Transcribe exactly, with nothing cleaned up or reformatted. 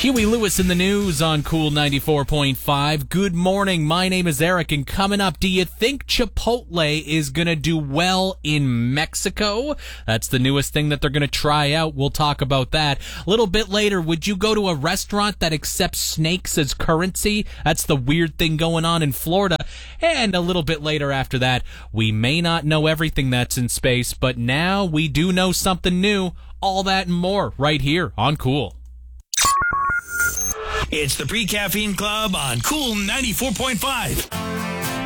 Huey Lewis in the news on Cool ninety-four point five. Good morning. My name is Eric, and coming up, do you think Chipotle is going to do well in Mexico? That's the newest thing that they're going to try out. We'll talk about that. A little bit later, would you go to a restaurant that accepts snakes as currency? That's the weird thing going on in Florida. And a little bit later after that, we may not know everything that's in space, but now we do know something new. All that and more right here on Cool. It's the Pre-Caffeine Club on Cool ninety-four point five.